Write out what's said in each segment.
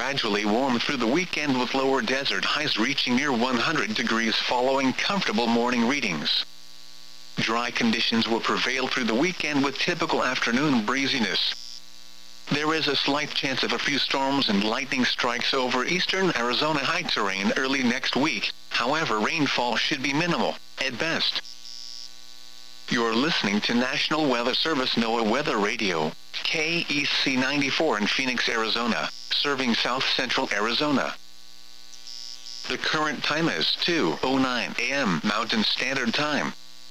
gradually warm through the weekend with lower desert highs reaching near 100 degrees following comfortable morning readings. Dry conditions will prevail through the weekend with typical afternoon breeziness. There is a slight chance of a few storms and lightning strikes over eastern Arizona high terrain early next week, however rainfall should be minimal, at best. You're listening to National Weather Service NOAA Weather Radio, KEC 94 in Phoenix, Arizona, serving south-central Arizona. The current time is 2:09 a.m. Mountain Standard Time.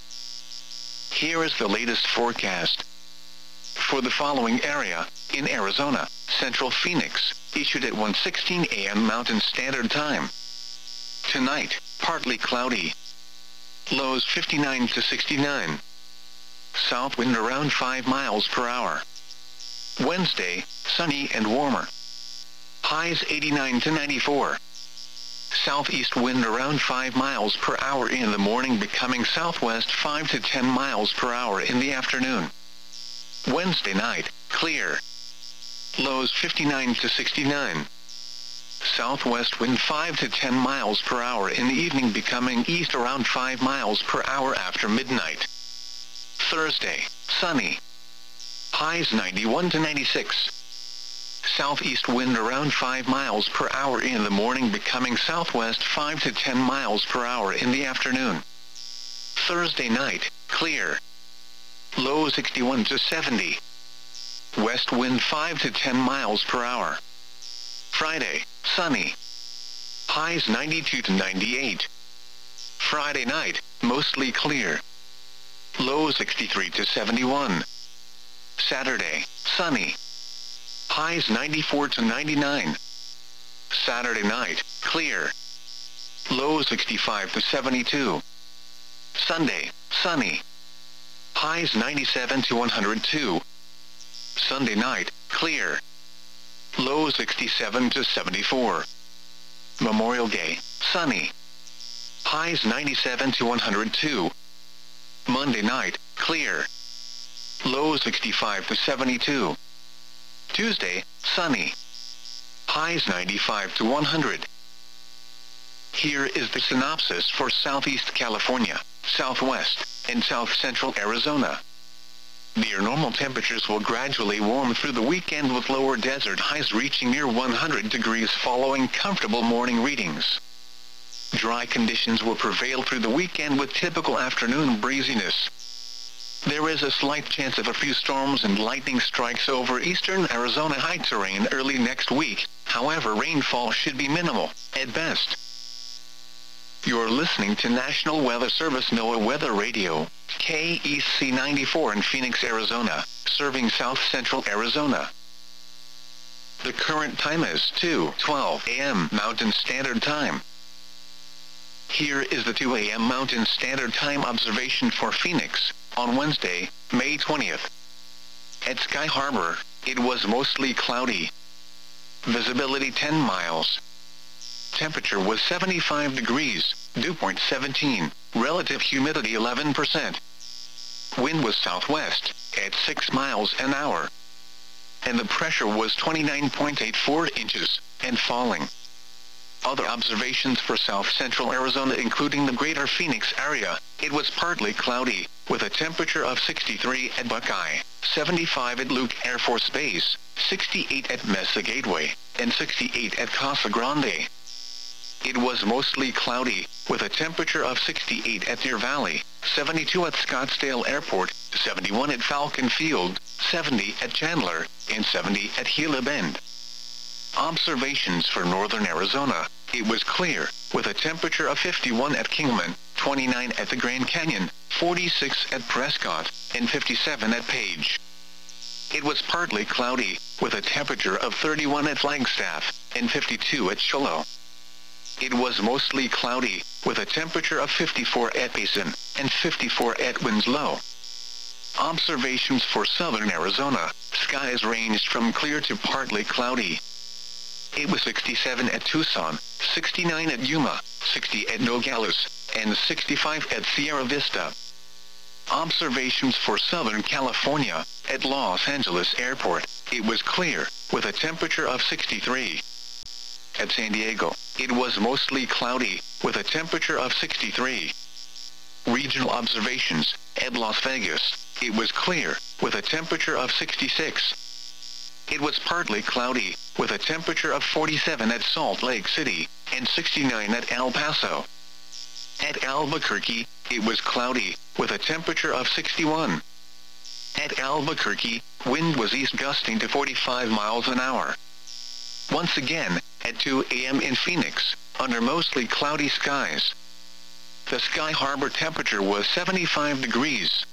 Here is the latest forecast. For the following area, in Arizona, Central Phoenix, issued at 1:16 a.m. Mountain Standard Time. Tonight, partly cloudy. Lows 59 to 69. South wind around 5 miles per hour. Wednesday, sunny and warmer. Highs 89 to 94. Southeast wind around 5 miles per hour in the morning, becoming southwest 5 to 10 miles per hour in the afternoon. Wednesday night, clear. Lows 59 to 69. Southwest wind 5 to 10 miles per hour in the evening, becoming east around 5 miles per hour after midnight. Thursday, sunny. Highs 91 to 96. Southeast wind around 5 miles per hour in the morning, becoming southwest 5 to 10 miles per hour in the afternoon. Thursday night, clear. Low 61 to 70. West wind 5 to 10 miles per hour. Friday, sunny. Highs 92 to 98. Friday night, mostly clear. Low 63 to 71. Saturday, sunny. Highs 94 to 99. Saturday night, clear. Low 65 to 72. Sunday, sunny. Highs 97 to 102. Sunday night, clear. Low 67 to 74. Memorial Day, sunny. Highs 97 to 102. Monday night, clear. Low 65 to 72. Tuesday, sunny. Highs 95 to 100. Here is the synopsis for Southeast California, Southwest, and South-Central Arizona. Near normal temperatures will gradually warm through the weekend with lower desert highs reaching near 100 degrees following comfortable morning readings. Dry conditions will prevail through the weekend with typical afternoon breeziness. There is a slight chance of a few storms and lightning strikes over eastern Arizona high terrain early next week, however rainfall should be minimal, at best. You're listening to National Weather Service NOAA Weather Radio, KEC 94 in Phoenix, Arizona, serving south-central Arizona. The current time is 2:12 a.m. Mountain Standard Time. Here is the 2 a.m. Mountain Standard Time observation for Phoenix, on Wednesday, May 20th. At Sky Harbor, it was mostly cloudy. Visibility 10 miles. Temperature was 75 degrees, dew point 17, relative humidity 11%. Wind was southwest, at 6 miles an hour. And the pressure was 29.84 inches, and falling. Other observations for south-central Arizona, including the greater Phoenix area, it was partly cloudy, with a temperature of 63 at Buckeye, 75 at Luke Air Force Base, 68 at Mesa Gateway, and 68 at Casa Grande. It was mostly cloudy, with a temperature of 68 at Deer Valley, 72 at Scottsdale Airport, 71 at Falcon Field, 70 at Chandler, and 70 at Gila Bend. Observations for northern Arizona, it was clear, with a temperature of 51 at Kingman, 29 at the Grand Canyon, 46 at Prescott, and 57 at Page. It was partly cloudy, with a temperature of 31 at Flagstaff, and 52 at Shiloh. It was mostly cloudy, with a temperature of 54 at Payson, and 54 at Winslow. Observations for southern Arizona, skies ranged from clear to partly cloudy. It was 67 at Tucson, 69 at Yuma, 60 at Nogales, and 65 at Sierra Vista. Observations for Southern California, at Los Angeles Airport, it was clear, with a temperature of 63. At San Diego, it was mostly cloudy, with a temperature of 63. Regional observations. At Las Vegas, it was clear, with a temperature of 66. It was partly cloudy, with a temperature of 47 at Salt Lake City, and 69 at El Paso. At Albuquerque, it was cloudy, with a temperature of 61. At Albuquerque, wind was east gusting to 45 miles an hour. Once again, at 2 a.m. in Phoenix, under mostly cloudy skies. The Sky Harbor temperature was 75 degrees.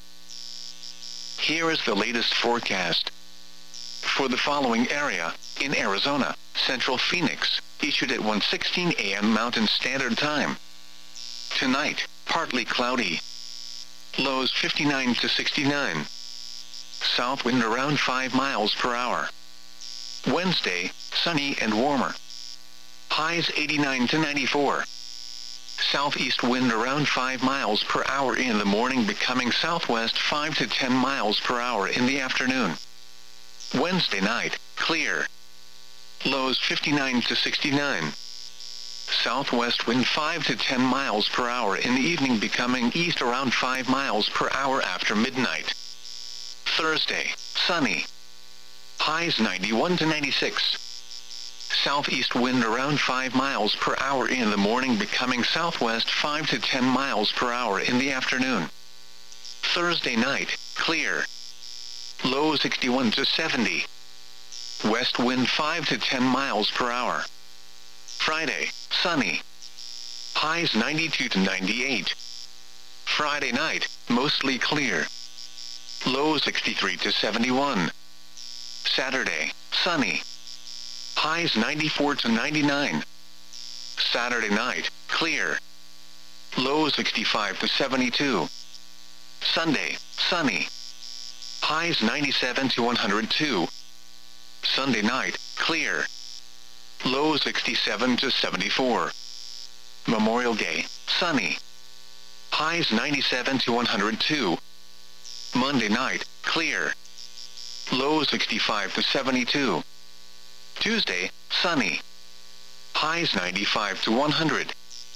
Here is the latest forecast. For the following area, in Arizona, Central Phoenix, issued at 1:16 a.m. Mountain Standard Time. Tonight, partly cloudy. Lows 59 to 69. South wind around 5 miles per hour. Wednesday, sunny and warmer. Highs 89 to 94. Southeast wind around 5 miles per hour in the morning, becoming southwest 5 to 10 miles per hour in the afternoon. Wednesday night, clear. Lows 59 to 69. Southwest wind 5 to 10 miles per hour in the evening, becoming east around 5 miles per hour after midnight. Thursday, sunny. Highs 91 to 96. Southeast wind around 5 miles per hour in the morning, becoming southwest 5 to 10 miles per hour in the afternoon. Thursday night, clear. Low 61 to 70. West wind 5 to 10 miles per hour. Friday, sunny. Highs 92 to 98. Friday night, mostly clear. Low 63 to 71. Saturday, sunny. Highs 94 to 99. Saturday night, clear. Low 65 to 72. Sunday, sunny. Highs 97 to 102. Sunday night, clear. Low 67 to 74. Memorial Day, sunny. Highs 97 to 102. Monday night, clear. Low 65 to 72. Tuesday, sunny. Highs 95 to 100.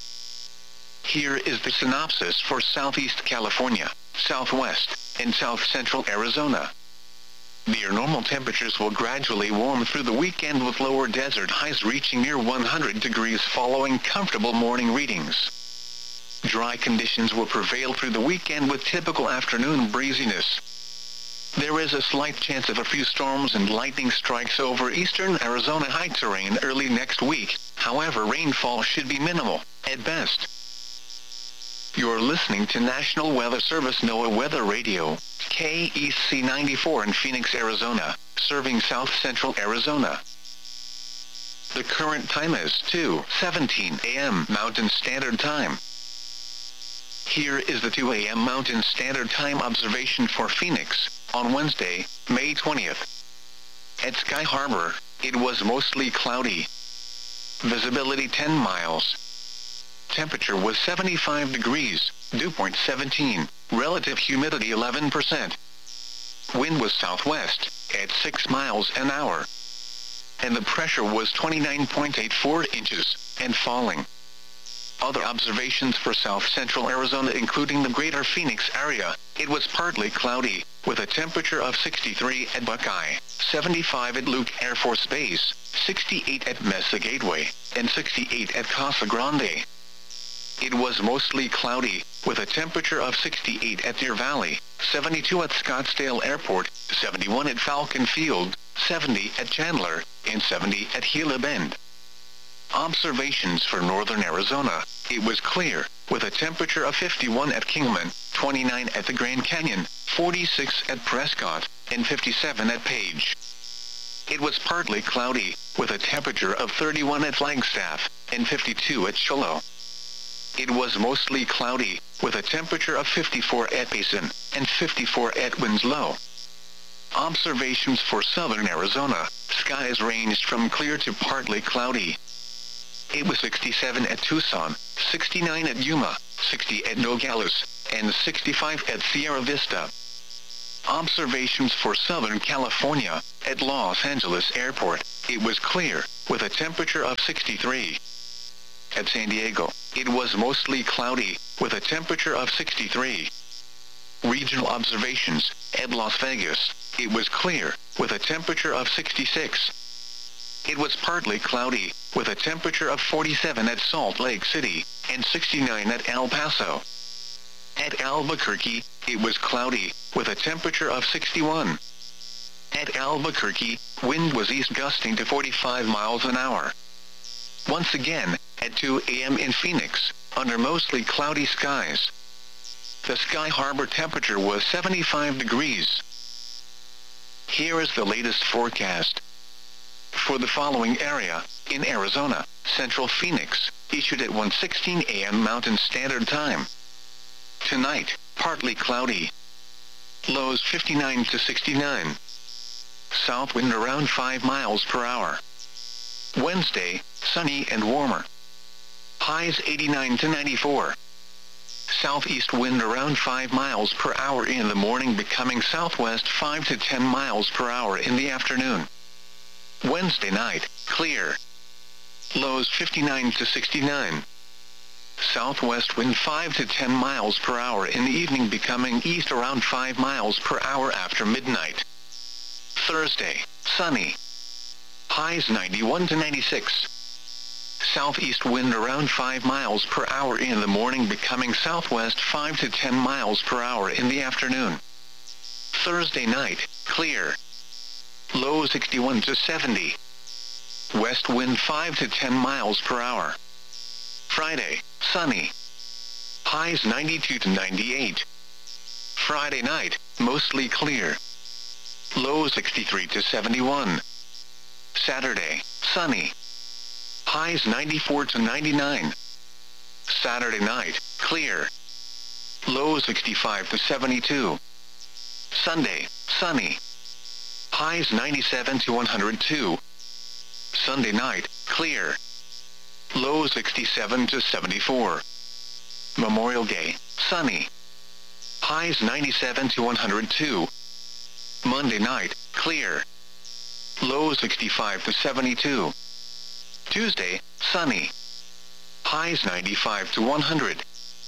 Here is the synopsis for Southeast California, Southwest, and South Central Arizona. Near normal temperatures will gradually warm through the weekend, with lower desert highs reaching near 100 degrees following comfortable morning readings. Dry conditions will prevail through the weekend, with typical afternoon breeziness. There is a slight chance of a few storms and lightning strikes over eastern Arizona high terrain early next week. However, rainfall should be minimal, at best. You're listening to National Weather Service NOAA Weather Radio, KEC 94 in Phoenix, Arizona, serving South Central Arizona. The current time is 2:17 a.m. Mountain Standard Time. Here is the 2 a.m. Mountain Standard Time observation for Phoenix, on Wednesday, May 20th. At Sky Harbor, it was mostly cloudy. Visibility 10 miles. Temperature was 75 degrees, dew point 17, relative humidity 11%. Wind was southwest, at 6 miles an hour. And the pressure was 29.84 inches, and falling. Other observations for South Central Arizona, including the greater Phoenix area, it was partly cloudy, with a temperature of 63 at Buckeye, 75 at Luke Air Force Base, 68 at Mesa Gateway, and 68 at Casa Grande. It was mostly cloudy, with a temperature of 68 at Deer Valley, 72 at Scottsdale Airport, 71 at Falcon Field, 70 at Chandler, and 70 at Gila Bend. Observations for northern Arizona, it was clear, with a temperature of 51 at Kingman, 29 at the Grand Canyon, 46 at Prescott, and 57 at Page. It was partly cloudy, with a temperature of 31 at Flagstaff, and 52 at Shiloh. It was mostly cloudy, with a temperature of 54 at Basin, and 54 at Winslow. Observations for southern Arizona, skies ranged from clear to partly cloudy. It was 67 at Tucson, 69 at Yuma, 60 at Nogales, and 65 at Sierra Vista. Observations for Southern California, at Los Angeles Airport, it was clear, with a temperature of 63. At San Diego, it was mostly cloudy, with a temperature of 63. Regional observations. At Las Vegas, it was clear, with a temperature of 66. It was partly cloudy, with a temperature of 47 at Salt Lake City, and 69 at El Paso. At Albuquerque, it was cloudy, with a temperature of 61. At Albuquerque, wind was east gusting to 45 miles an hour. Once again, at 2 a.m. in Phoenix, under mostly cloudy skies. The Sky Harbor temperature was 75 degrees. Here is the latest forecast. For the following area, in Arizona, Central Phoenix, issued at 1:16 a.m. Mountain Standard Time. Tonight, partly cloudy. Lows 59 to 69. South wind around 5 miles per hour. Wednesday, sunny and warmer. Highs 89 to 94. Southeast wind around 5 miles per hour in the morning, becoming southwest 5 to 10 miles per hour in the afternoon. Wednesday night, clear. Lows 59 to 69. Southwest wind 5 to 10 miles per hour in the evening, becoming east around 5 miles per hour after midnight. Thursday, sunny. Highs 91 to 96. Southeast wind around 5 miles per hour in the morning, becoming southwest 5 to 10 miles per hour in the afternoon. Thursday night, clear. Low 61 to 70. West wind 5 to 10 miles per hour. Friday, sunny. Highs 92 to 98. Friday night, mostly clear. Low 63 to 71. Saturday, sunny. Highs 94 to 99. Saturday night, clear. Low 65 to 72. Sunday, sunny. Highs 97 to 102. Sunday night, clear. Low 67 to 74. Memorial Day, sunny. Highs 97 to 102. Monday night, clear. Low 65 to 72. Tuesday, sunny. Highs 95 to 100.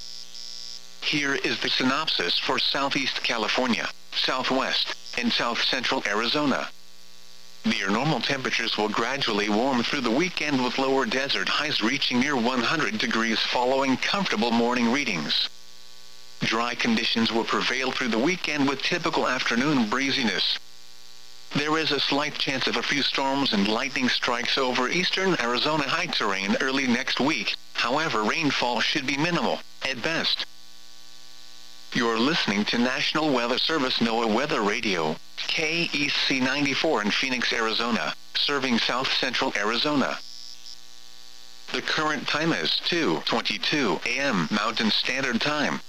Here is the synopsis for Southeast California, Southwest, and South Central Arizona. Near normal temperatures will gradually warm through the weekend, with lower desert highs reaching near 100 degrees following comfortable morning readings. Dry conditions will prevail through the weekend, with typical afternoon breeziness. There is a slight chance of a few storms and lightning strikes over eastern Arizona high terrain early next week. However, rainfall should be minimal, at best. You're listening to National Weather Service NOAA Weather Radio, KEC 94 in Phoenix, Arizona, serving South Central Arizona. The current time is 2:22 a.m. Mountain Standard Time.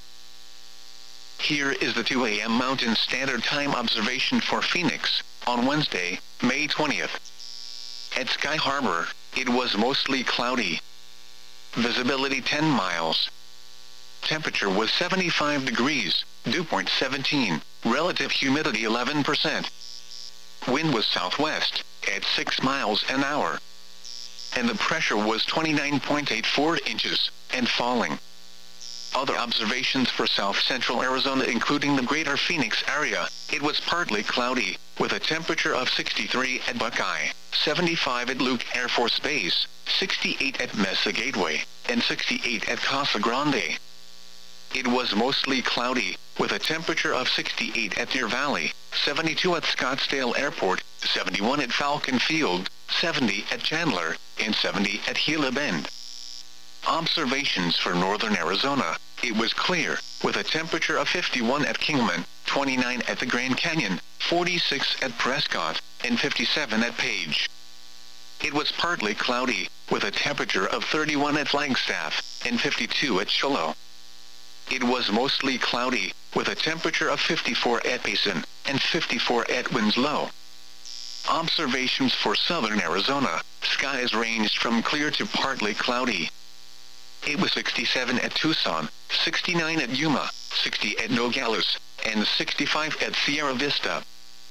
Here is the 2 a.m. Mountain Standard Time observation for Phoenix, on Wednesday, May 20th. At Sky Harbor, it was mostly cloudy. Visibility 10 miles. Temperature was 75 degrees, dew point 17, relative humidity 11%. Wind was southwest, at 6 miles an hour. And the pressure was 29.84 inches, and falling. Other observations for South Central Arizona, including the greater Phoenix area, it was partly cloudy, with a temperature of 63 at Buckeye, 75 at Luke Air Force Base, 68 at Mesa Gateway, and 68 at Casa Grande. It was mostly cloudy, with a temperature of 68 at Deer Valley, 72 at Scottsdale Airport, 71 at Falcon Field, 70 at Chandler, and 70 at Gila Bend. Observations for northern Arizona, it was clear, with a temperature of 51 at Kingman, 29 at the Grand Canyon, 46 at Prescott, and 57 at Page. It was partly cloudy, with a temperature of 31 at Flagstaff, and 52 at Shiloh. It was mostly cloudy, with a temperature of 54 at Payson, and 54 at Winslow. Observations for southern Arizona, skies ranged from clear to partly cloudy. It was 67 at Tucson, 69 at Yuma, 60 at Nogales, and 65 at Sierra Vista.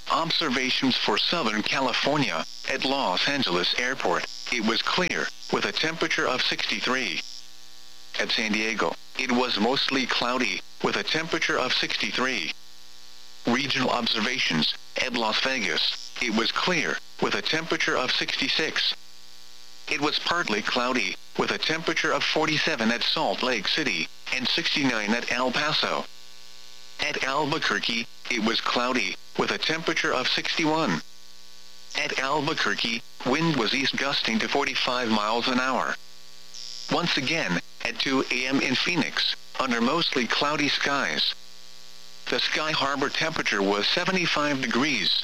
Observations for Southern California. At Los Angeles Airport, it was clear, with a temperature of 63. At San Diego, it was mostly cloudy, with a temperature of 63. Regional observations. At Las Vegas, it was clear, with a temperature of 66. It was partly cloudy, with a temperature of 47 at Salt Lake City, and 69 at El Paso. At Albuquerque, it was cloudy, with a temperature of 61. At Albuquerque, wind was east gusting to 45 miles an hour. Once again, at 2 a.m. in Phoenix, under mostly cloudy skies. The Sky Harbor temperature was 75 degrees.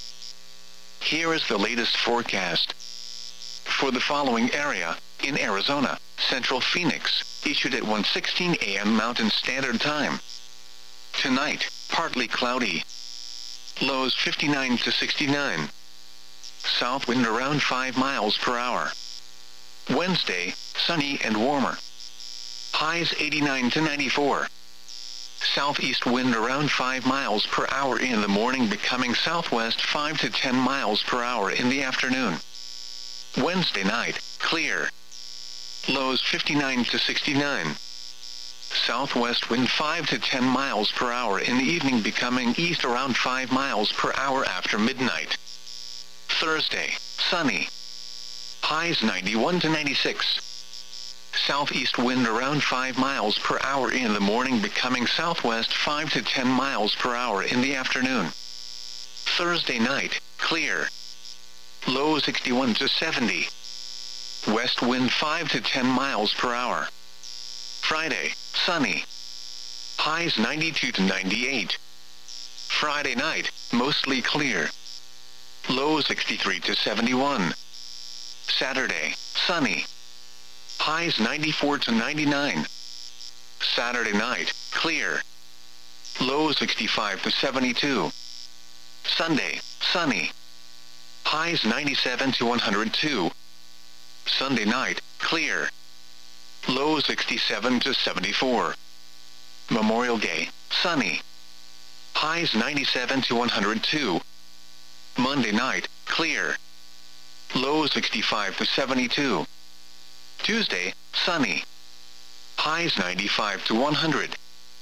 Here is the latest forecast. For the following area, in Arizona, Central Phoenix, issued at 1:16 a.m. Mountain Standard Time. Tonight, partly cloudy. Lows 59 to 69. South wind around 5 miles per hour. Wednesday, sunny and warmer. Highs 89 to 94. Southeast wind around 5 miles per hour in the morning, becoming southwest 5 to 10 miles per hour in the afternoon. Wednesday night, clear. Lows 59 to 69. Southwest wind 5 to 10 miles per hour in the evening, becoming east around 5 miles per hour after midnight. Thursday, sunny. Highs 91 to 96. Southeast wind around 5 miles per hour in the morning, becoming southwest 5 to 10 miles per hour in the afternoon. Thursday night, clear. Low 61 to 70. West wind 5 to 10 miles per hour. Friday, sunny. Highs 92 to 98. Friday night, mostly clear. Low 63 to 71. Saturday, sunny. Highs 94 to 99. Saturday night, clear. Low 65 to 72. Sunday, sunny. Highs 97 to 102. Sunday night, clear. Low 67 to 74. Memorial Day, sunny. Highs 97 to 102. Monday night, clear. Low 65 to 72. Tuesday, sunny. Highs 95 to 100.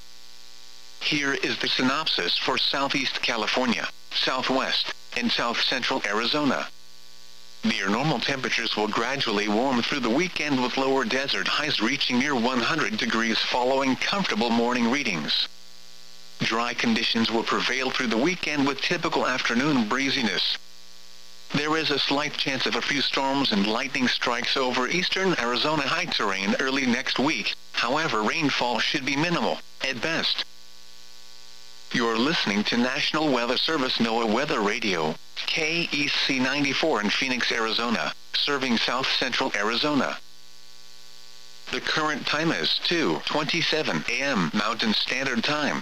Here is the synopsis for Southeast California, Southwest, and South Central Arizona. Near normal temperatures will gradually warm through the weekend, with lower desert highs reaching near 100 degrees following comfortable morning readings. Dry conditions will prevail through the weekend with typical afternoon breeziness. There is a slight chance of a few storms and lightning strikes over eastern Arizona high terrain early next week. However, rainfall should be minimal, at best. You're listening to National Weather Service NOAA Weather Radio, KEC 94 in Phoenix, Arizona, serving South Central Arizona. The current time is 2:27 a.m. Mountain Standard Time.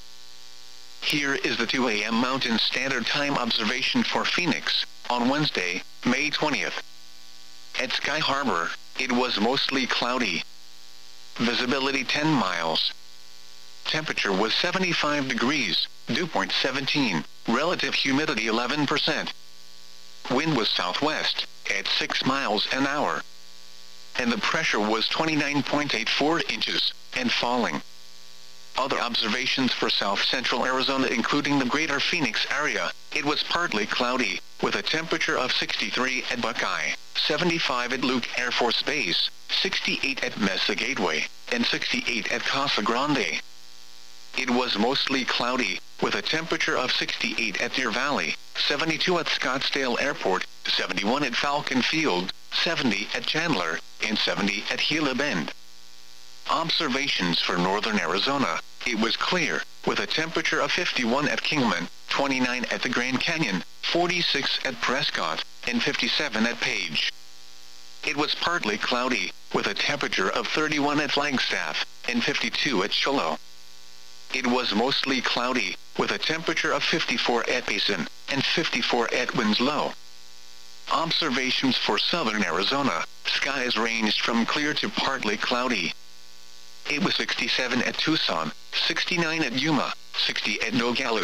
Here is the 2 a.m. Mountain Standard Time observation for Phoenix, on Wednesday, May 20th. At Sky Harbor, it was mostly cloudy. Visibility 10 miles. Temperature was 75 degrees, dew point 17, relative humidity 11%. Wind was southwest, at 6 miles an hour. And the pressure was 29.84 inches, and falling. Other observations for South Central Arizona, including the greater Phoenix area, it was partly cloudy, with a temperature of 63 at Buckeye, 75 at Luke Air Force Base, 68 at Mesa Gateway, and 68 at Casa Grande. It was mostly cloudy, with a temperature of 68 at Deer Valley, 72 at Scottsdale Airport, 71 at Falcon Field, 70 at Chandler, and 70 at Gila Bend. Observations for northern Arizona, it was clear, with a temperature of 51 at Kingman, 29 at the Grand Canyon, 46 at Prescott, and 57 at Page. It was partly cloudy, with a temperature of 31 at Flagstaff, and 52 at Shiloh. It was mostly cloudy, with a temperature of 54 at Payson, and 54 at Winslow. Observations for southern Arizona, skies ranged from clear to partly cloudy. It was 67 at Tucson, 69 at Yuma, 60 at Nogales,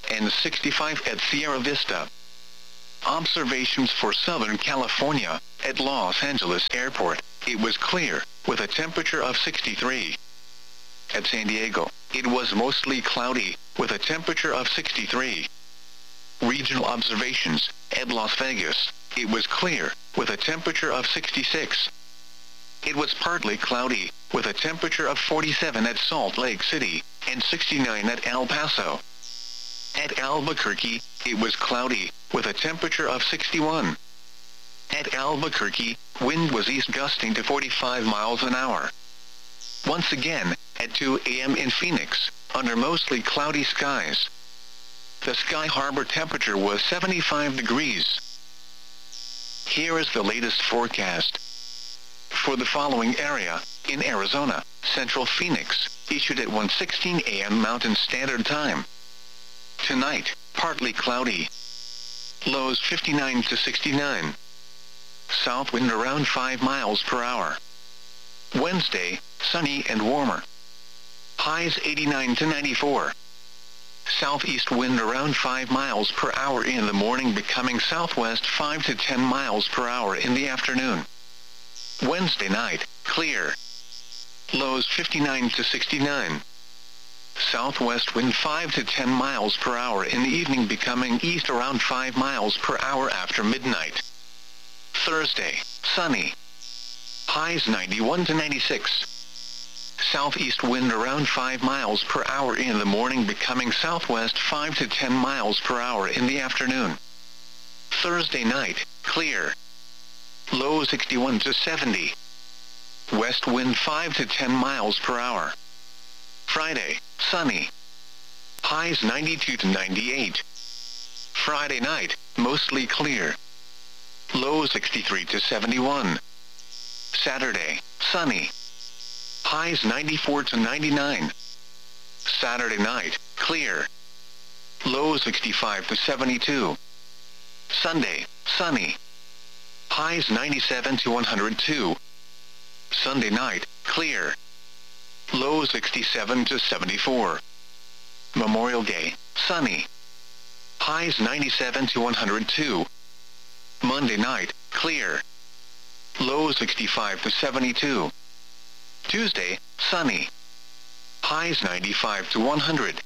and 65 at Sierra Vista. Observations for Southern California. At Los Angeles Airport, it was clear, with a temperature of 63. At San Diego, it was mostly cloudy, with a temperature of 63. Regional observations. At Las Vegas, it was clear, with a temperature of 66. It was partly cloudy, with a temperature of 47 at Salt Lake City, and 69 at El Paso. At Albuquerque, it was cloudy, with a temperature of 61. At Albuquerque, wind was east gusting to 45 miles an hour. Once again, at 2 a.m. in Phoenix, under mostly cloudy skies. The Sky Harbor temperature was 75 degrees. Here is the latest forecast. For the following area, in Arizona, Central Phoenix, issued at 1:16 a.m. Mountain Standard Time. Tonight, partly cloudy. Lows 59 to 69. South wind around 5 miles per hour. Wednesday, sunny and warmer. Highs 89 to 94. Southeast wind around 5 miles per hour in the morning, becoming southwest 5 to 10 miles per hour in the afternoon. Wednesday night, clear. Lows 59 to 69. Southwest wind 5 to 10 miles per hour in the evening, becoming east around 5 miles per hour after midnight. Thursday, sunny. Highs 91 to 96. Southeast wind around 5 miles per hour in the morning, becoming southwest 5 to 10 miles per hour in the afternoon. Thursday night, clear. Low 61 to 70. West wind 5 to 10 miles per hour. Friday, sunny. Highs 92 to 98. Friday night, mostly clear. Low 63 to 71. Saturday, sunny. Highs 94 to 99. Saturday night, clear. Low 65 to 72. Sunday, sunny. Highs 97 to 102. Sunday night, clear. Low 67 to 74. Memorial Day, sunny. Highs 97 to 102. Monday night, clear. Low 65 to 72. Tuesday, sunny. Highs 95 to 100.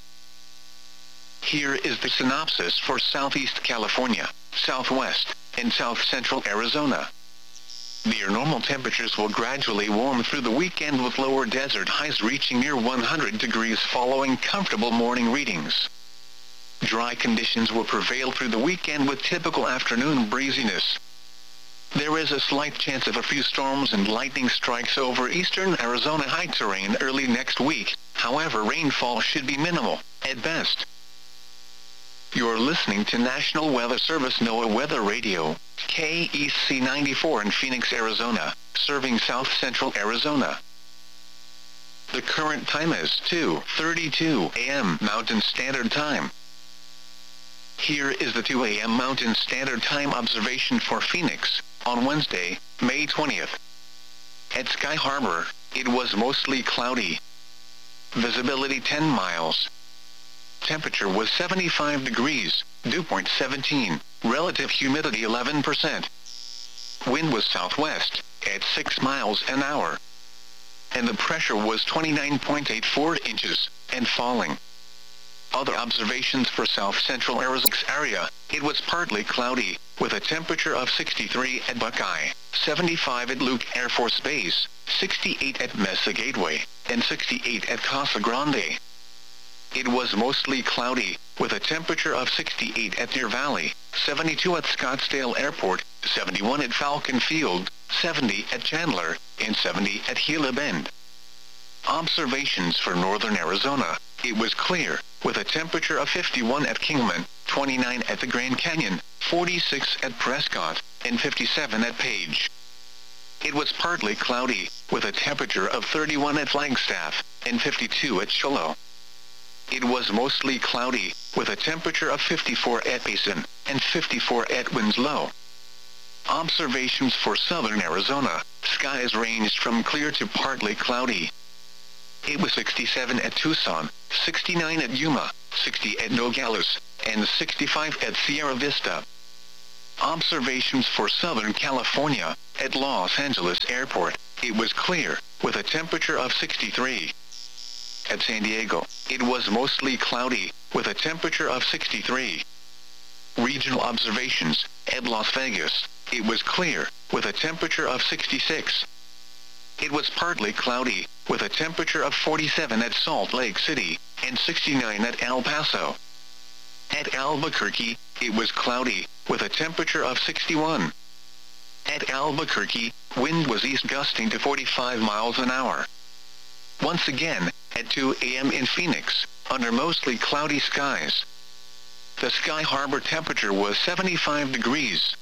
Here is the synopsis for Southeast California, Southwest, and South Central Arizona. Near normal temperatures will gradually warm through the weekend, with lower desert highs reaching near 100 degrees following comfortable morning readings. Dry conditions will prevail through the weekend with typical afternoon breeziness. There is a slight chance of a few storms and lightning strikes over eastern Arizona high terrain early next week. However, rainfall should be minimal, at best. You're listening to National Weather Service NOAA Weather Radio, KEC 94 in Phoenix, Arizona, serving South Central Arizona. The current time is 2:32 a.m. Mountain Standard Time. Here is the 2 a.m. Mountain Standard Time observation for Phoenix, on Wednesday, May 20th. At Sky Harbor, it was mostly cloudy. Visibility 10 miles. Temperature was 75 degrees, dew point 17, relative humidity 11%. Wind was southwest, at 6 miles an hour. And the pressure was 29.84 inches, and falling. Other observations for South Central Arizona's area, it was partly cloudy, with a temperature of 63 at Buckeye, 75 at Luke Air Force Base, 68 at Mesa Gateway, and 68 at Casa Grande. It was mostly cloudy, with a temperature of 68 at Deer Valley, 72 at Scottsdale Airport, 71 at Falcon Field, 70 at Chandler, and 70 at Gila Bend. Observations for northern Arizona, it was clear, with a temperature of 51 at Kingman, 29 at the Grand Canyon, 46 at Prescott, and 57 at Page. It was partly cloudy, with a temperature of 31 at Flagstaff, and 52 at Shiloh. It was mostly cloudy, with a temperature of 54 at Basin, and 54 at Winslow. Observations for southern Arizona, skies ranged from clear to partly cloudy. It was 67 at Tucson, 69 at Yuma, 60 at Nogales, and 65 at Sierra Vista. Observations for Southern California. At Los Angeles Airport, it was clear, with a temperature of 63. At San Diego, it was mostly cloudy, with a temperature of 63. Regional observations. At Las Vegas, it was clear, with a temperature of 66. It was partly cloudy, with a temperature of 47 at Salt Lake City, and 69 at El Paso. At Albuquerque, it was cloudy, with a temperature of 61. At Albuquerque, wind was east gusting to 45 miles an hour. Once again, at 2 a.m. in Phoenix, under mostly cloudy skies. The Sky Harbor temperature was 75 degrees.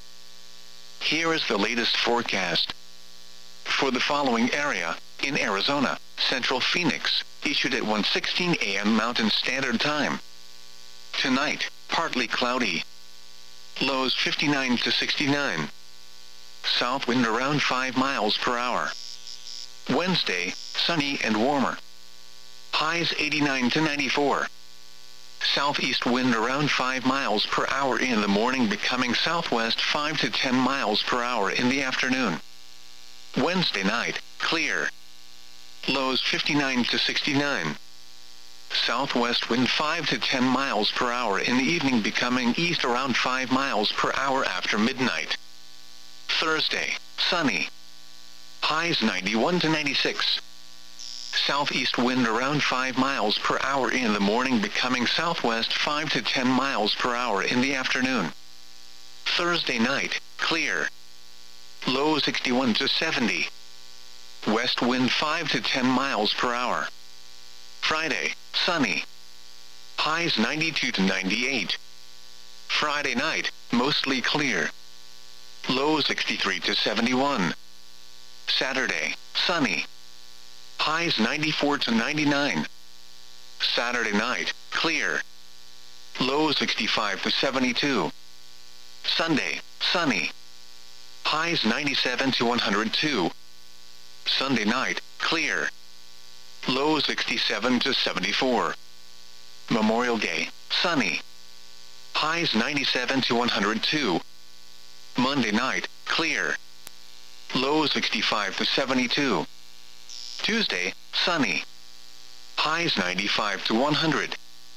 Here is the latest forecast. For the following area, in Arizona, Central Phoenix, issued at 1:16 a.m. Mountain Standard Time. Tonight, partly cloudy. Lows 59 to 69. South wind around 5 miles per hour. Wednesday, sunny and warmer. Highs 89 to 94. Southeast wind around 5 miles per hour in the morning, becoming southwest 5 to 10 miles per hour in the afternoon. Wednesday night, clear. Lows 59 to 69. Southwest wind 5 to 10 miles per hour in the evening, becoming east around 5 miles per hour after midnight. Thursday, sunny. Highs 91 to 96. Southeast wind around 5 miles per hour in the morning, becoming southwest 5 to 10 miles per hour in the afternoon. Thursday night, clear. Low 61 to 70. West wind 5 to 10 miles per hour. Friday, sunny. Highs 92 to 98. Friday night, mostly clear. Low 63 to 71. Saturday, sunny. Highs 94 to 99. Saturday night, clear. Low 65 to 72. Sunday, sunny. Highs 97 to 102. Sunday night, clear. Low 67 to 74. Memorial Day, sunny. Highs 97 to 102. Monday night, clear. Low 65 to 72. Tuesday, sunny. Highs 95 to 100.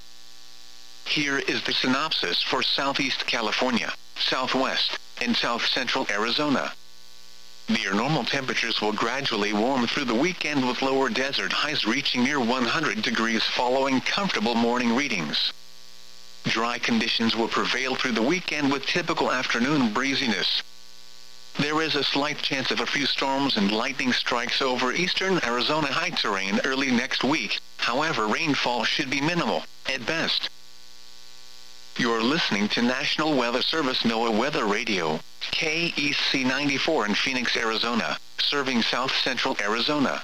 Here is the synopsis for Southeast California, Southwest, and South Central Arizona. Near normal temperatures will gradually warm through the weekend, with lower desert highs reaching near 100 degrees following comfortable morning readings. Dry conditions will prevail through the weekend with typical afternoon breeziness. There is a slight chance of a few storms and lightning strikes over eastern Arizona high terrain early next week. However, rainfall should be minimal, at best. You're listening to National Weather Service NOAA Weather Radio, KEC 94 in Phoenix, Arizona, serving South Central Arizona.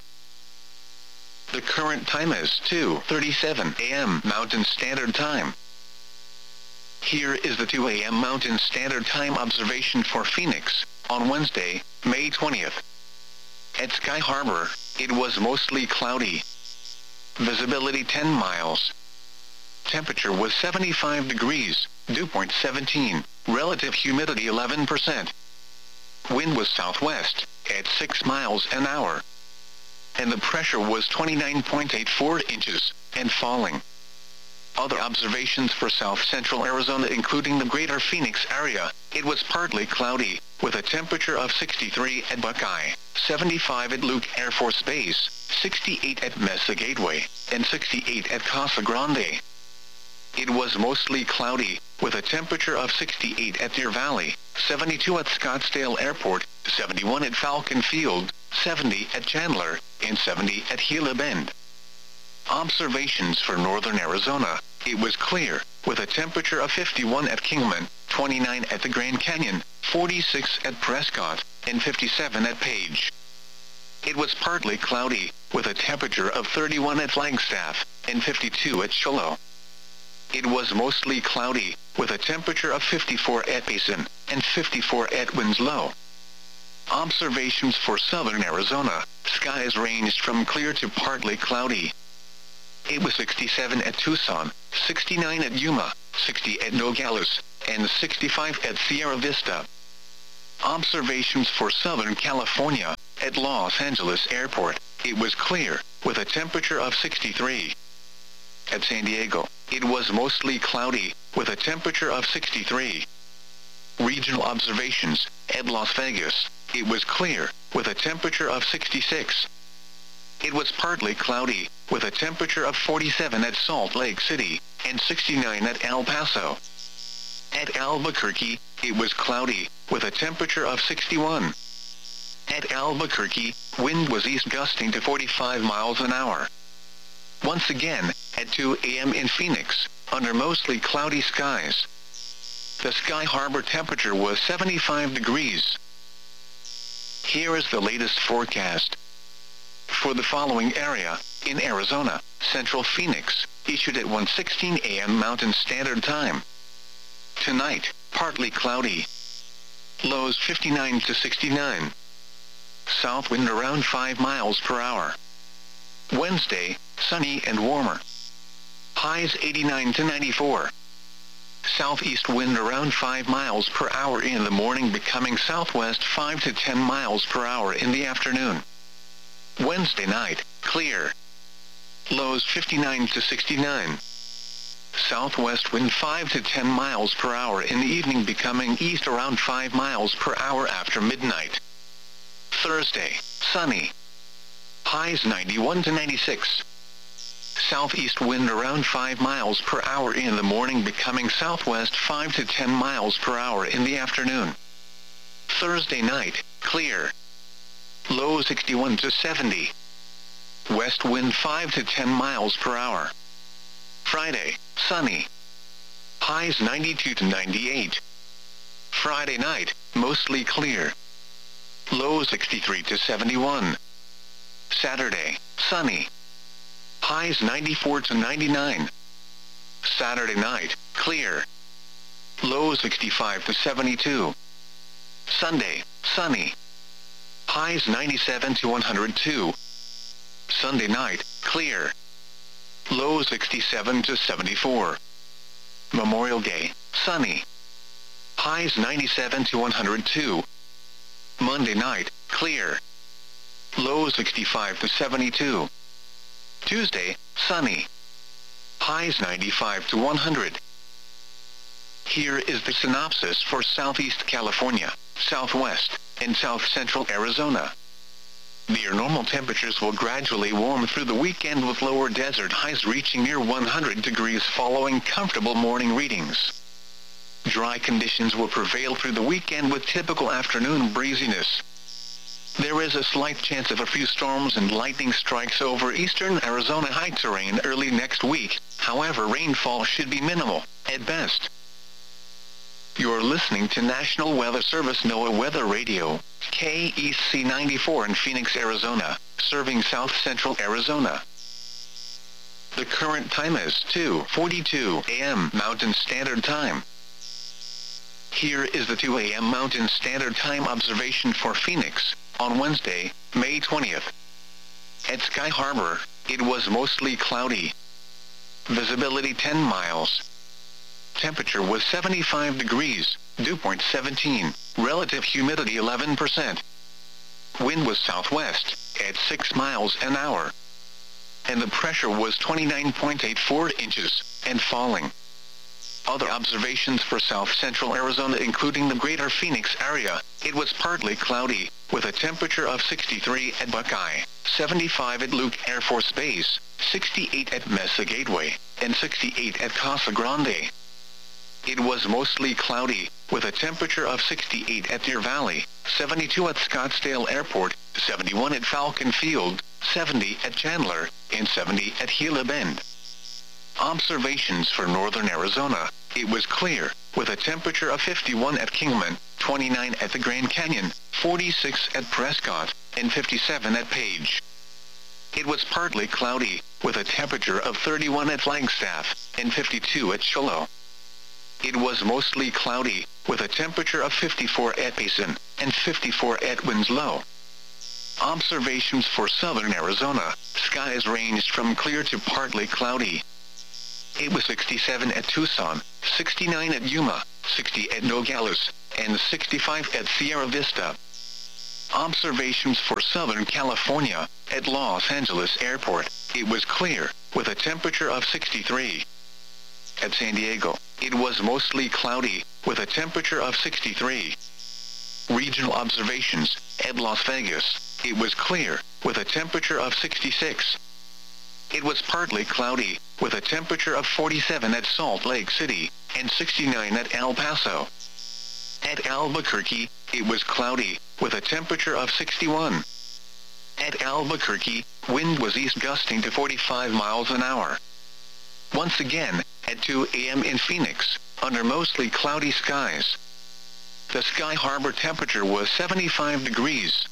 The current time is 2:37 a.m. Mountain Standard Time. Here is the 2 a.m. Mountain Standard Time observation for Phoenix, on Wednesday, May 20th. At Sky Harbor, it was mostly cloudy. Visibility 10 miles. Temperature was 75 degrees, dew point 17, relative humidity 11%. Wind was southwest, at 6 miles an hour. And the pressure was 29.84 inches, and falling. Other observations for South Central Arizona, including the greater Phoenix area, it was partly cloudy, with a temperature of 63 at Buckeye, 75 at Luke Air Force Base, 68 at Mesa Gateway, and 68 at Casa Grande. It was mostly cloudy, with a temperature of 68 at Deer Valley, 72 at Scottsdale Airport, 71 at Falcon Field, 70 at Chandler, and 70 at Gila Bend. Observations for northern Arizona, it was clear, with a temperature of 51 at Kingman, 29 at the Grand Canyon, 46 at Prescott, and 57 at Page. It was partly cloudy, with a temperature of 31 at Flagstaff, and 52 at Shiloh. It was mostly cloudy, with a temperature of 54 at Basin, and 54 at Winslow. Observations for southern Arizona, skies ranged from clear to partly cloudy. It was 67 at Tucson, 69 at Yuma, 60 at Nogales, and 65 at Sierra Vista. Observations for Southern California. At Los Angeles Airport, it was clear, with a temperature of 63. At San Diego, it was mostly cloudy, with a temperature of 63. Regional observations. At Las Vegas, it was clear, with a temperature of 66. It was partly cloudy, with a temperature of 47 at Salt Lake City, and 69 at El Paso. At Albuquerque, it was cloudy, with a temperature of 61. At Albuquerque, wind was east gusting to 45 miles an hour. Once again, at 2 a.m. in Phoenix, under mostly cloudy skies. The Sky Harbor temperature was 75 degrees. Here is the latest forecast. For the following area, in Arizona, Central Phoenix, issued at 1:16 a.m. Mountain Standard Time. Tonight, partly cloudy. Lows 59 to 69. South wind around 5 miles per hour. Wednesday, sunny and warmer. Highs 89 to 94. Southeast wind around 5 miles per hour in the morning, becoming southwest 5 to 10 miles per hour in the afternoon. Wednesday night, clear. Lows 59 to 69. Southwest wind 5 to 10 miles per hour in the evening, becoming east around 5 miles per hour after midnight. Thursday, sunny. Highs 91 to 96. Southeast wind around 5 miles per hour in the morning, becoming southwest 5 to 10 miles per hour in the afternoon. Thursday night, clear. Low 61 to 70. West wind 5 to 10 miles per hour. Friday, sunny. Highs 92 to 98. Friday night, mostly clear. Low 63 to 71. Saturday, sunny. Highs 94 to 99. Saturday night, clear. Low 65 to 72. Sunday, sunny. Highs 97 to 102. Sunday night, clear. Low 67 to 74. Memorial Day, sunny. Highs 97 to 102. Monday night, clear. Low 65 to 72. Tuesday, sunny. Highs 95 to 100. Here is the synopsis for Southeast California, Southwest, and South Central Arizona. Near normal temperatures will gradually warm through the weekend, with lower desert highs reaching near 100 degrees following comfortable morning readings. Dry conditions will prevail through the weekend with typical afternoon breeziness. There is a slight chance of a few storms and lightning strikes over eastern Arizona high terrain early next week. However, rainfall should be minimal, at best. You're listening to National Weather Service NOAA Weather Radio, KEC 94 in Phoenix, Arizona, serving South Central Arizona. The current time is 2:42 a.m. Mountain Standard Time. Here is the 2 a.m. Mountain Standard Time observation for Phoenix, on Wednesday, May 20th. At Sky Harbor, it was mostly cloudy. Visibility 10 miles. Temperature was 75 degrees, dew point 17, relative humidity 11%. Wind was southwest, at 6 miles an hour. And the pressure was 29.84 inches, and falling. Other observations for South Central Arizona, including the greater Phoenix area, it was partly cloudy, with a temperature of 63 at Buckeye, 75 at Luke Air Force Base, 68 at Mesa Gateway, and 68 at Casa Grande. It was mostly cloudy, with a temperature of 68 at Deer Valley, 72 at Scottsdale Airport, 71 at Falcon Field, 70 at Chandler, and 70 at Gila Bend. Observations for northern Arizona, it was clear, with a temperature of 51 at Kingman, 29 at the Grand Canyon, 46 at Prescott, and 57 at Page. It was partly cloudy, with a temperature of 31 at Flagstaff, and 52 at Shiloh. It was mostly cloudy, with a temperature of 54 at Payson, and 54 at Winslow. Observations for southern Arizona, skies ranged from clear to partly cloudy. It was 67 at Tucson, 69 at Yuma, 60 at Nogales, and 65 at Sierra Vista. Observations for Southern California. At Los Angeles Airport, it was clear, with a temperature of 63. At San Diego, it was mostly cloudy, with a temperature of 63. Regional observations. At Las Vegas, it was clear, with a temperature of 66. It was partly cloudy, with a temperature of 47 at Salt Lake City, and 69 at El Paso. At Albuquerque, it was cloudy, with a temperature of 61. At Albuquerque, wind was east gusting to 45 miles an hour. Once again, at 2 a.m. in Phoenix, under mostly cloudy skies. The Sky Harbor temperature was 75 degrees.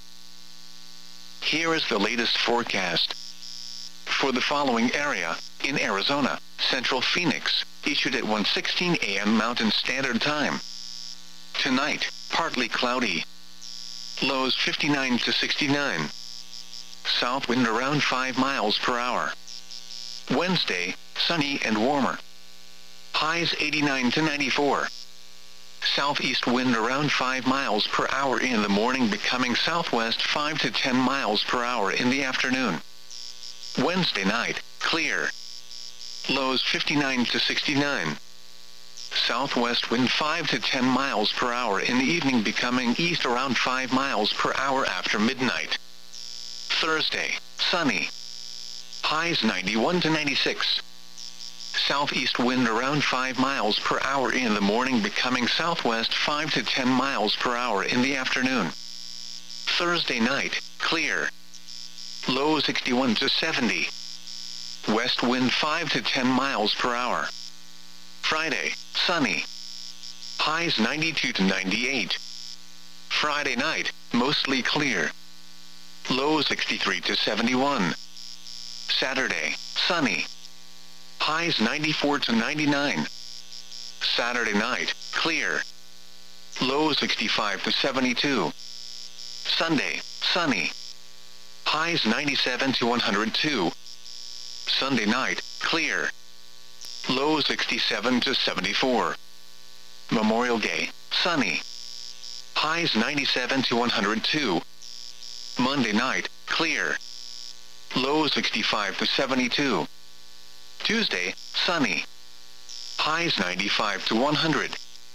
Here is the latest forecast. For the following area, in Arizona, Central Phoenix, issued at 1:16 a.m. Mountain Standard Time. Tonight, partly cloudy. Lows 59 to 69. South wind around 5 miles per hour. Wednesday, sunny and warmer. Highs 89 to 94. Southeast wind around 5 miles per hour in the morning, becoming southwest 5 to 10 miles per hour in the afternoon. Wednesday night, clear. Lows 59 to 69. Southwest wind 5 to 10 miles per hour in the evening, becoming east around 5 miles per hour after midnight. Thursday, sunny. Highs 91 to 96. Southeast wind around 5 miles per hour in the morning, becoming southwest 5 to 10 miles per hour in the afternoon. Thursday night, clear. Low 61 to 70. West wind 5 to 10 miles per hour. Friday, sunny. Highs 92 to 98. Friday night, mostly clear. Low 63 to 71. Saturday, sunny. Highs 94 to 99. Saturday night, clear. Low 65 to 72. Sunday, sunny. Highs 97 to 102. Sunday night, clear. Low 67 to 74. Memorial Day, sunny. Highs 97 to 102. Monday night, clear. Low 65 to 72. Tuesday, sunny. Highs 95 to 100.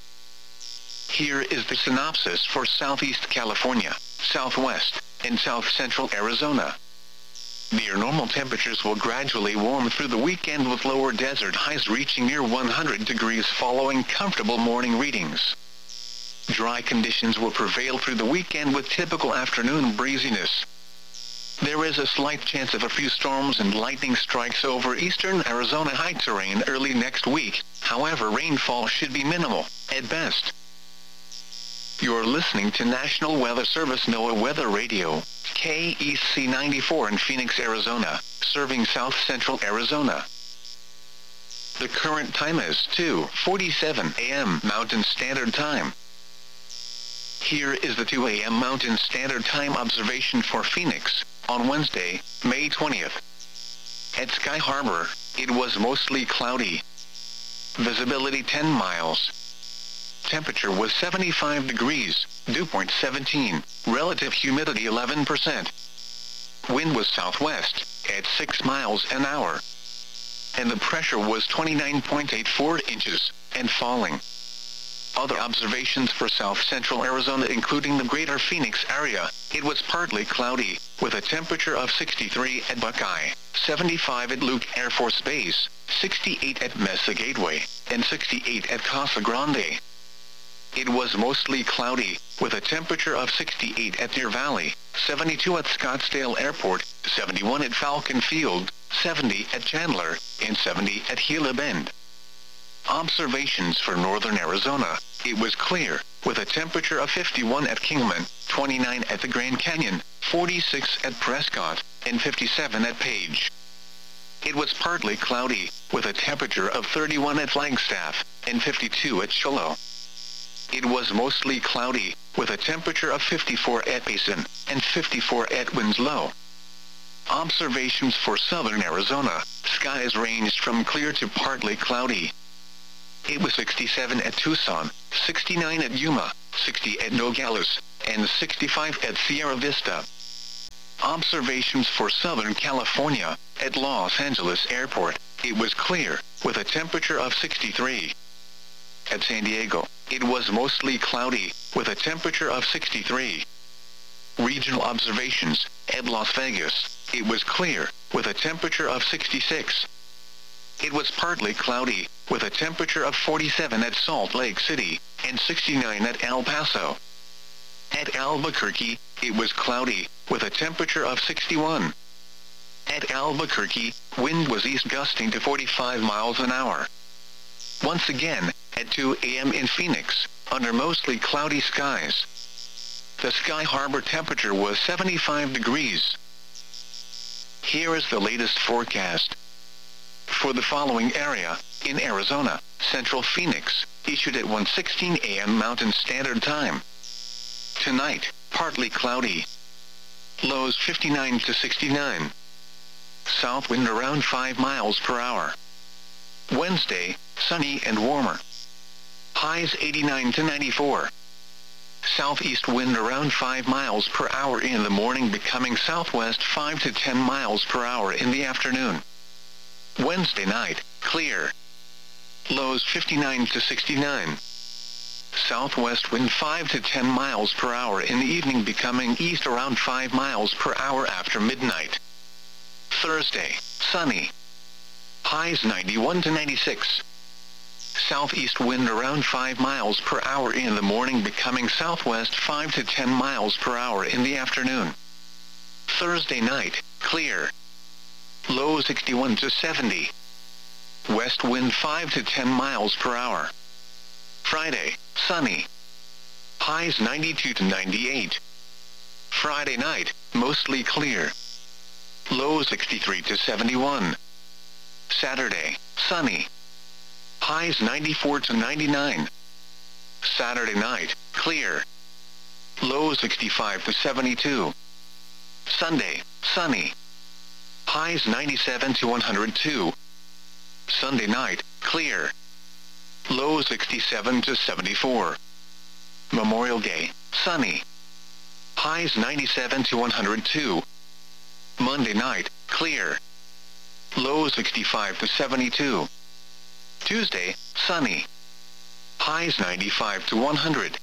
Here is the synopsis for Southeast California, Southwest, and South Central Arizona. Near normal temperatures will gradually warm through the weekend, with lower desert highs reaching near 100 degrees following comfortable morning readings. Dry conditions will prevail through the weekend with typical afternoon breeziness. There is a slight chance of a few storms and lightning strikes over eastern Arizona high terrain early next week. However, rainfall should be minimal, at best. You're listening to National Weather Service NOAA Weather Radio, KEC 94 in Phoenix, Arizona, serving South Central Arizona. The current time is 2:47 a.m. Mountain Standard Time. Here is the 2 a.m. Mountain Standard Time observation for Phoenix, on Wednesday, May 20th. At Sky Harbor, it was mostly cloudy. Visibility 10 miles. Temperature was 75 degrees, dew point 17, relative humidity 11%. Wind was southwest, at 6 miles an hour. And the pressure was 29.84 inches, and falling. Other observations for South Central Arizona, including the greater Phoenix area, it was partly cloudy, with a temperature of 63 at Buckeye, 75 at Luke Air Force Base, 68 at Mesa Gateway, and 68 at Casa Grande. It was mostly cloudy, with a temperature of 68 at Deer Valley, 72 at Scottsdale Airport, 71 at Falcon Field, 70 at Chandler, and 70 at Gila Bend. Observations for northern Arizona, it was clear, with a temperature of 51 at Kingman, 29 at the Grand Canyon, 46 at Prescott, and 57 at Page. It was partly cloudy, with a temperature of 31 at Flagstaff, and 52 at Shiloh. It was mostly cloudy, with a temperature of 54 at Basin, and 54 at Winslow. Observations for southern Arizona, skies ranged from clear to partly cloudy. It was 67 at Tucson, 69 at Yuma, 60 at Nogales, and 65 at Sierra Vista. Observations for Southern California. At Los Angeles Airport, it was clear, with a temperature of 63. At San Diego, it was mostly cloudy, with a temperature of 63. Regional observations. At Las Vegas, it was clear, with a temperature of 66. It was partly cloudy, with a temperature of 47 at Salt Lake City, and 69 at El Paso. At Albuquerque, it was cloudy, with a temperature of 61. At Albuquerque, wind was east gusting to 45 miles an hour. Once again, at 2 a.m. in Phoenix, under mostly cloudy skies. The Sky Harbor temperature was 75 degrees. Here is the latest forecast. For the following area, in Arizona, Central Phoenix, issued at 1:16 a.m. Mountain Standard Time. Tonight, partly cloudy. Lows 59 to 69. South wind around 5 miles per hour. Wednesday, sunny and warmer. Highs 89 to 94. Southeast wind around 5 miles per hour in the morning, becoming southwest 5 to 10 miles per hour in the afternoon. Wednesday night, clear. Lows 59 to 69. Southwest wind 5 to 10 miles per hour in the evening, becoming east around 5 miles per hour after midnight. Thursday, sunny. Highs 91 to 96. Southeast wind around 5 miles per hour in the morning, becoming southwest 5 to 10 miles per hour in the afternoon. Thursday night, clear. Low 61 to 70. West wind 5 to 10 miles per hour. Friday, sunny. Highs 92 to 98. Friday night, mostly clear. Low 63 to 71. Saturday, sunny. Highs 94 to 99. Saturday night, clear. Low 65 to 72. Sunday, sunny. Highs 97 to 102. Sunday night, clear. Low 67 to 74. Memorial Day, sunny. Highs 97 to 102. Monday night, clear. Low 65 to 72. Tuesday, sunny. Highs 95 to 100.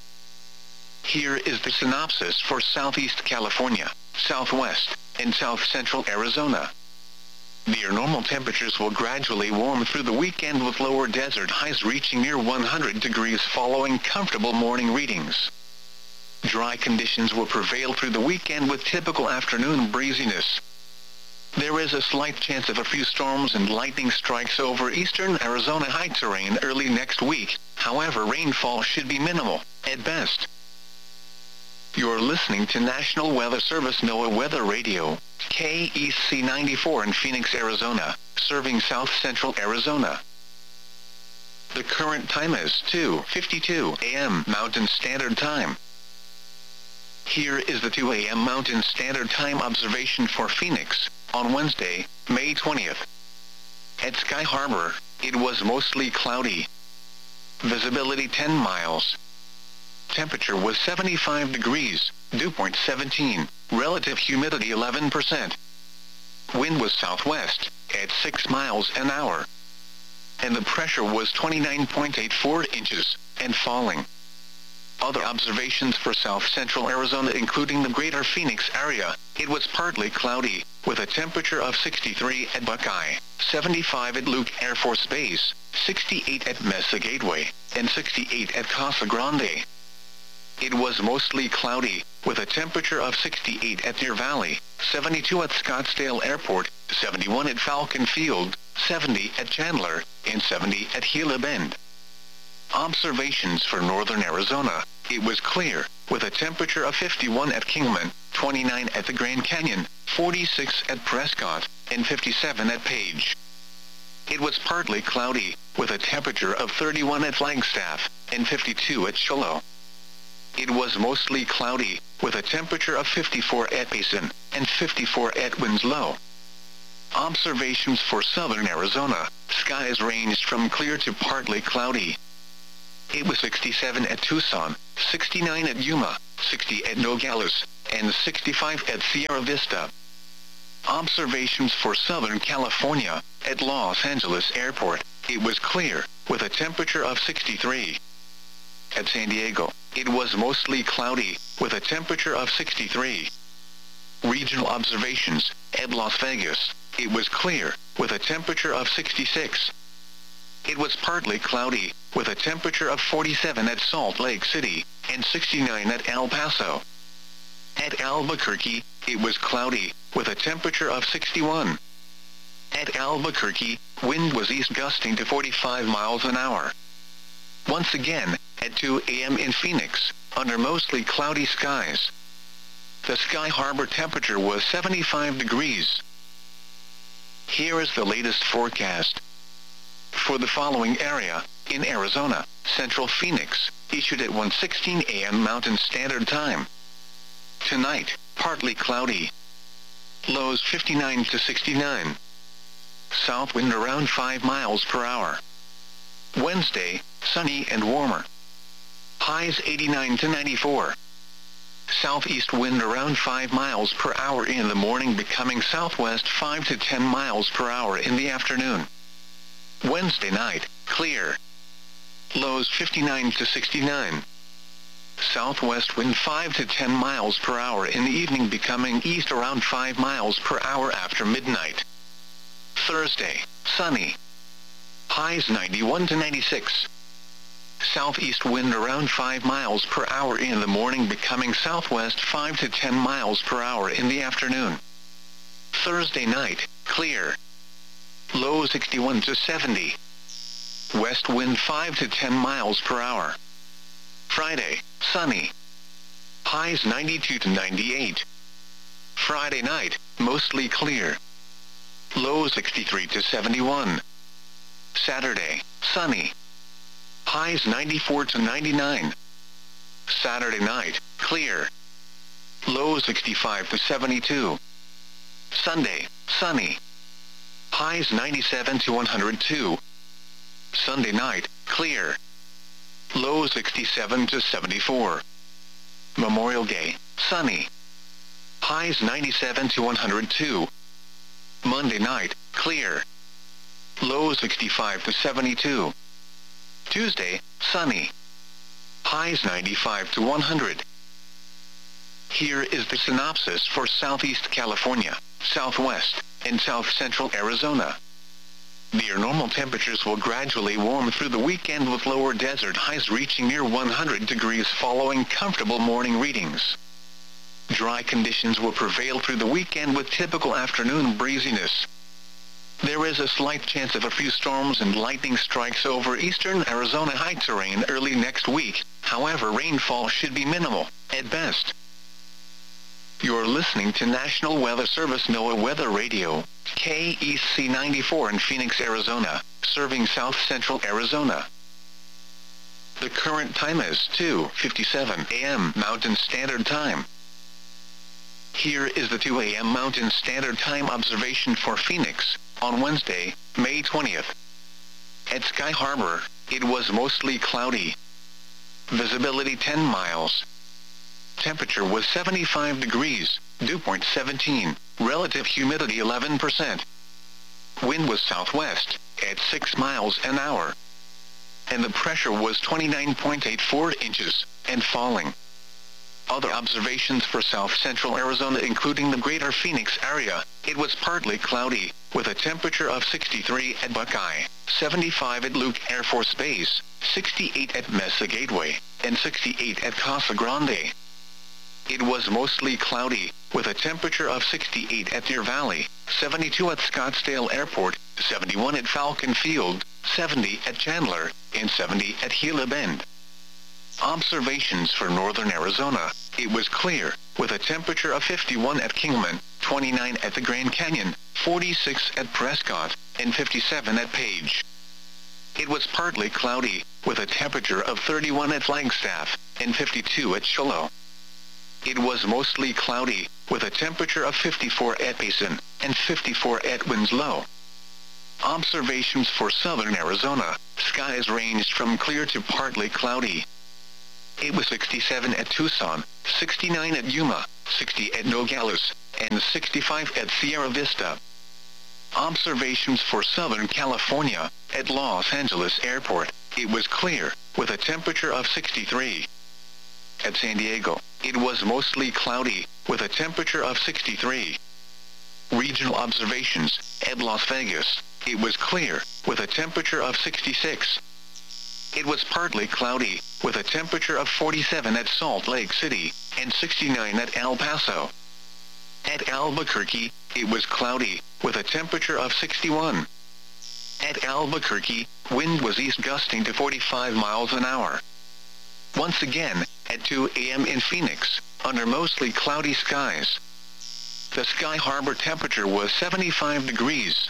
Here is the synopsis for Southeast California, Southwest, and South Central Arizona. Near normal temperatures will gradually warm through the weekend, with lower desert highs reaching near 100 degrees following comfortable morning readings. Dry conditions will prevail through the weekend with typical afternoon breeziness. There is a slight chance of a few storms and lightning strikes over eastern Arizona high terrain early next week. However, rainfall should be minimal, at best. You're listening to National Weather Service NOAA Weather Radio, KEC 94 in Phoenix, Arizona, serving South Central Arizona. The current time is 2:52 a.m. Mountain Standard Time. Here is the 2 a.m. Mountain Standard Time observation for Phoenix, on Wednesday, May 20th. At Sky Harbor, it was mostly cloudy. Visibility 10 miles. Temperature was 75 degrees, dew point 17, relative humidity 11%. Wind was southwest, at 6 miles an hour. And the pressure was 29.84 inches, and falling. Other observations for South Central Arizona, including the greater Phoenix area, it was partly cloudy, with a temperature of 63 at Buckeye, 75 at Luke Air Force Base, 68 at Mesa Gateway, and 68 at Casa Grande. It was mostly cloudy, with a temperature of 68 at Deer Valley, 72 at Scottsdale Airport, 71 at Falcon Field, 70 at Chandler, and 70 at Gila Bend. Observations for northern Arizona, it was clear, with a temperature of 51 at Kingman, 29 at the Grand Canyon, 46 at Prescott, and 57 at Page. It was partly cloudy, with a temperature of 31 at Flagstaff, and 52 at Shiloh. It was mostly cloudy, with a temperature of 54 at Payson, and 54 at Winslow. Observations for southern Arizona. Skies ranged from clear to partly cloudy. It was 67 at Tucson, 69 at Yuma, 60 at Nogales, and 65 at Sierra Vista. Observations for Southern California. At Los Angeles Airport, it was clear, with a temperature of 63. At San Diego, it was mostly cloudy, with a temperature of 63. Regional observations. At Las Vegas, it was clear, with a temperature of 66. It was partly cloudy, with a temperature of 47 at Salt Lake City, and 69 at El Paso. At Albuquerque, it was cloudy, with a temperature of 61. At Albuquerque, wind was east gusting to 45 miles an hour. Once again, at 2 a.m. in Phoenix, under mostly cloudy skies. The Sky Harbor temperature was 75 degrees. Here is the latest forecast. For the following area, in Arizona, Central Phoenix, issued at 1:16 a.m. Mountain Standard Time. Tonight, partly cloudy. Lows 59 to 69. South wind around 5 miles per hour. Wednesday, sunny and warmer. Highs 89 to 94. Southeast wind around 5 miles per hour in the morning, becoming southwest 5 to 10 miles per hour in the afternoon. Wednesday night, clear. Lows 59 to 69. Southwest wind 5 to 10 miles per hour in the evening, becoming east around 5 miles per hour after midnight. Thursday, sunny. Highs 91 to 96. Southeast wind around 5 miles per hour in the morning, becoming southwest 5 to 10 miles per hour in the afternoon. Thursday night, clear. Low 61 to 70. West wind 5 to 10 miles per hour. Friday, sunny. Highs 92 to 98. Friday night, mostly clear. Low 63 to 71. Saturday, sunny. Highs 94 to 99. Saturday night, clear. Low 65 to 72. Sunday, sunny. Highs 97 to 102. Sunday night, clear. Low 67 to 74. Memorial Day, sunny. Highs 97 to 102. Monday night, clear. Low 65 to 72. Tuesday, sunny. Highs 95 to 100. Here is the synopsis for Southeast California, Southwest, and South Central Arizona. Near normal temperatures will gradually warm through the weekend, with lower desert highs reaching near 100 degrees following comfortable morning readings. Dry conditions will prevail through the weekend with typical afternoon breeziness. There is a slight chance of a few storms and lightning strikes over eastern Arizona high terrain early next week. However, rainfall should be minimal, at best. You're listening to National Weather Service NOAA Weather Radio, KEC 94 in Phoenix, Arizona, serving South Central Arizona. The current time is 2:57 a.m. Mountain Standard Time. Here is the 2 a.m. Mountain Standard Time observation for Phoenix, on Wednesday, May 20th. At Sky Harbor, it was mostly cloudy. Visibility 10 miles. Temperature was 75 degrees, dew point 17, relative humidity 11%. Wind was southwest, at 6 miles an hour. And the pressure was 29.84 inches, and falling. Other observations for South Central Arizona, including the greater Phoenix area, it was partly cloudy, with a temperature of 63 at Buckeye, 75 at Luke Air Force Base, 68 at Mesa Gateway, and 68 at Casa Grande. It was mostly cloudy, with a temperature of 68 at Deer Valley, 72 at Scottsdale Airport, 71 at Falcon Field, 70 at Chandler, and 70 at Gila Bend. Observations for northern Arizona, it was clear, with a temperature of 51 at Kingman, 29 at the Grand Canyon, 46 at Prescott, and 57 at Page. It was partly cloudy, with a temperature of 31 at Flagstaff, and 52 at Shiloh. It was mostly cloudy, with a temperature of 54 at basin and 54 at winds low. Observations for southern Arizona, skies ranged from clear to partly cloudy. It was 67 at Tucson, 69 at Yuma, 60 at Nogales, and 65 at Sierra Vista. Observations for Southern California, at Los Angeles Airport, it was clear, with a temperature of 63. At San Diego, it was mostly cloudy, with a temperature of 63. Regional observations, at Las Vegas, it was clear, with a temperature of 66. It was partly cloudy, with a temperature of 47 at Salt Lake City, and 69 at El Paso. At Albuquerque, it was cloudy, with a temperature of 61. At Albuquerque, wind was east gusting to 45 miles an hour. Once again, at 2 a.m. in Phoenix, under mostly cloudy skies. The Sky Harbor temperature was 75 degrees.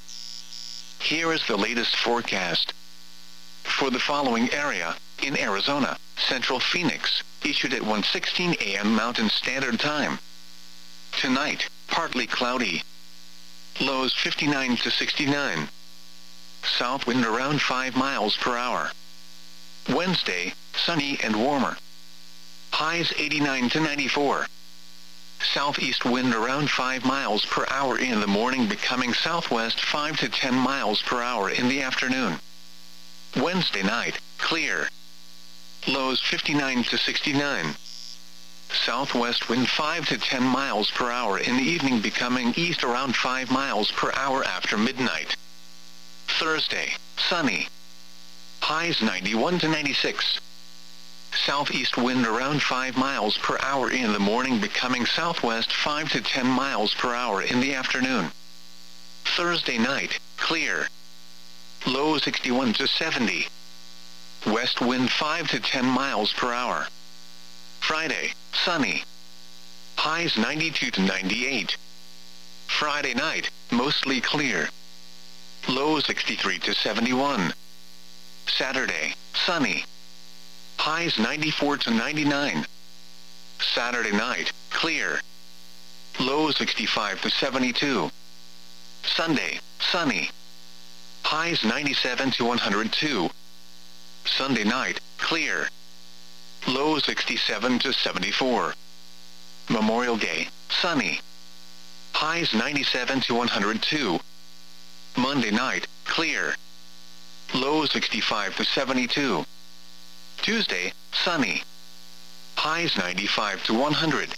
Here is the latest forecast. For the following area, in Arizona, Central Phoenix, issued at 1:16 a.m. Mountain Standard Time. Tonight, partly cloudy. Lows 59 to 69. South wind around 5 miles per hour. Wednesday, sunny and warmer. Highs 89 to 94. Southeast wind around 5 miles per hour in the morning, becoming southwest 5 to 10 miles per hour in the afternoon. Wednesday night, clear. Lows 59 to 69. Southwest wind 5 to 10 miles per hour in the evening, becoming east around 5 miles per hour after midnight. Thursday, sunny. Highs 91 to 96. Southeast wind around 5 miles per hour in the morning, becoming southwest 5 to 10 miles per hour in the afternoon. Thursday night, clear. Low 61 to 70. West wind 5 to 10 miles per hour. Friday, sunny. Highs 92 to 98. Friday night, mostly clear. Low 63 to 71. Saturday, sunny. Highs 94 to 99. Saturday night, clear. Low 65 to 72. Sunday, sunny. Highs 97 to 102. Sunday night, clear. Low 67 to 74. Memorial Day, sunny. Highs 97 to 102. Monday night, clear. Low 65 to 72. Tuesday, sunny. Highs 95 to 100.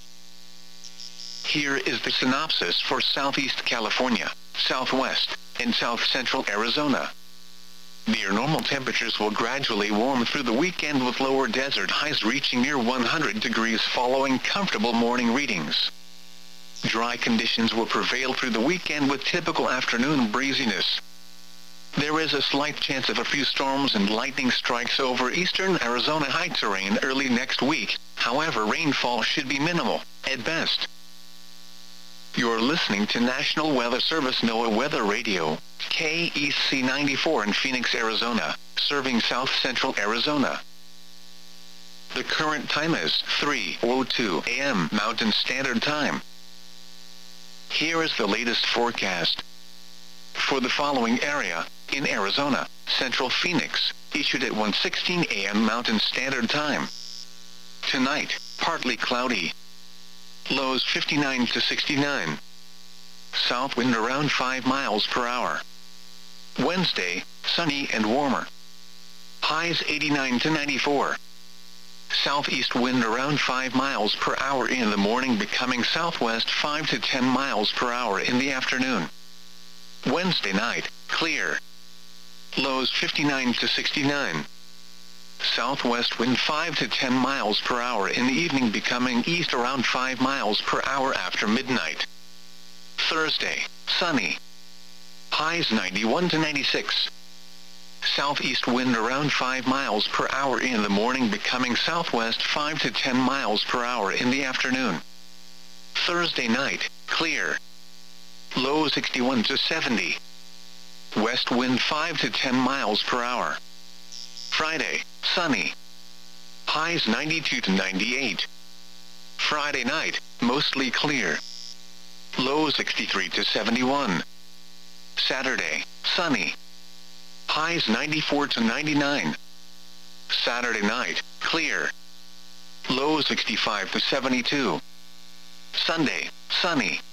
Here is the synopsis for Southeast California, Southwest, and South Central Arizona. Near normal temperatures will gradually warm through the weekend, with lower desert highs reaching near 100 degrees following comfortable morning readings. Dry conditions will prevail through the weekend with typical afternoon breeziness. There is a slight chance of a few storms and lightning strikes over eastern Arizona high terrain early next week. However, rainfall should be minimal, at best. You're listening to National Weather Service NOAA Weather Radio, KEC 94 in Phoenix, Arizona, serving South Central Arizona. The current time is 3:02 a.m. Mountain Standard Time. Here is the latest forecast. For the following area, in Arizona, Central Phoenix, issued at 1:16 a.m. Mountain Standard Time. Tonight, partly cloudy. Lows 59 to 69. South wind around 5 miles per hour. Wednesday, sunny and warmer. Highs 89 to 94. Southeast wind around 5 miles per hour in the morning, becoming southwest 5 to 10 miles per hour in the afternoon. Wednesday night, clear. Lows 59 to 69. Southwest wind 5 to 10 miles per hour in the evening, becoming east around 5 miles per hour after midnight. Thursday, sunny. Highs 91 to 96. Southeast wind around 5 miles per hour in the morning, becoming southwest 5 to 10 miles per hour in the afternoon. Thursday night, clear. Low 61 to 70. West wind 5 to 10 miles per hour. Friday, sunny. Highs 92 to 98. Friday night, mostly clear. Low 63 to 71. Saturday, sunny. Highs 94 to 99. Saturday night, clear. Low 65 to 72. Sunday, sunny.